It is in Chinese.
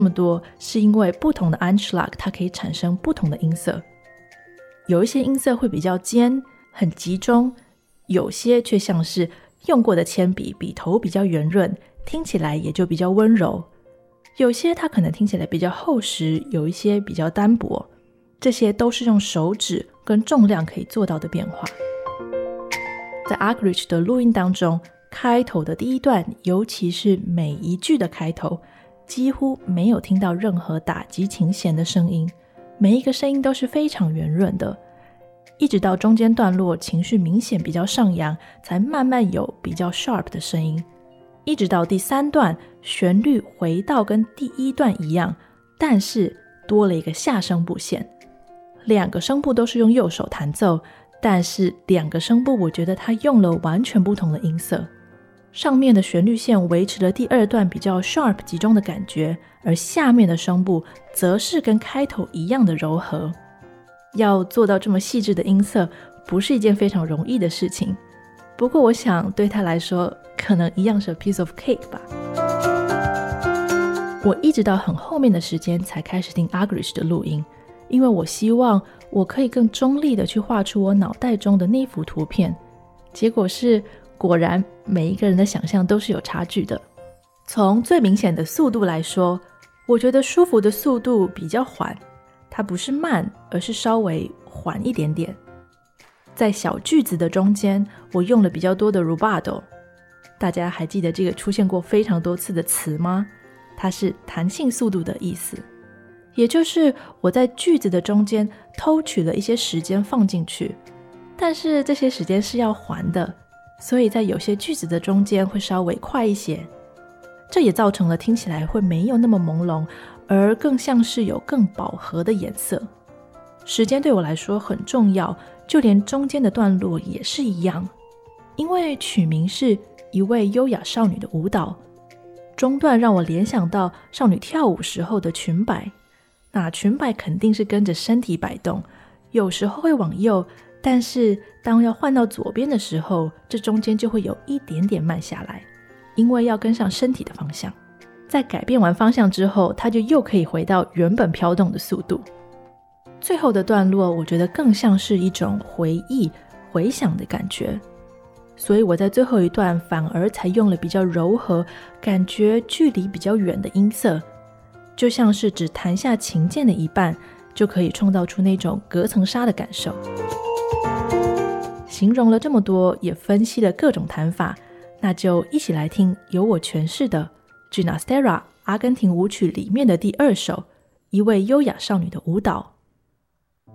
这么多是因为不同的 Anschlag 它可以产生不同的音色，有一些音色会比较尖很集中，有些却像是用过的铅笔，笔头比较圆润，听起来也就比较温柔，有些它可能听起来比较厚实，有一些比较单薄，这些都是用手指跟重量可以做到的变化。在 Argerich 的录音当中，开头的第一段，尤其是每一句的开头，几乎没有听到任何打击琴弦的声音，每一个声音都是非常圆润的，一直到中间段落情绪明显比较上扬，才慢慢有比较 sharp 的声音，一直到第三段旋律回到跟第一段一样，但是多了一个下声部线，两个声部都是用右手弹奏，但是两个声部我觉得它用了完全不同的音色，上面的旋律线维持了第二段比较 sharp 集中的感觉，而下面的声部则是跟开头一样的柔和。要做到这么细致的音色不是一件非常容易的事情，不过我想对他来说可能一样是 a piece of cake 吧。我一直到很后面的时间才开始听 Argerich 的录音，因为我希望我可以更中立的去画出我脑袋中的那幅图片，结果是果然每一个人的想象都是有差距的。从最明显的速度来说，我觉得舒服的速度比较缓，它不是慢，而是稍微缓一点点。在小句子的中间，我用了比较多的 rubato， 大家还记得这个出现过非常多次的词吗？它是弹性速度的意思，也就是我在句子的中间偷取了一些时间放进去，但是这些时间是要还的，所以在有些句子的中间会稍微快一些，这也造成了听起来会没有那么朦胧，而更像是有更饱和的颜色。时间对我来说很重要，就连中间的段落也是一样，因为曲名是一位优雅少女的舞蹈，中段让我联想到少女跳舞时候的裙摆，那裙摆肯定是跟着身体摆动，有时候会往右，但是当要换到左边的时候，这中间就会有一点点慢下来，因为要跟上身体的方向。在改变完方向之后，它就又可以回到原本飘动的速度。最后的段落我觉得更像是一种回忆回想的感觉，所以我在最后一段反而才用了比较柔和，感觉距离比较远的音色，就像是只弹下琴键的一半就可以创造出那种隔层纱的感受。形容了这么多，也分析了各种弹法，那就一起来听由我诠释的 Ginastera 阿根廷舞曲里面的第二首，一位优雅少女的舞蹈。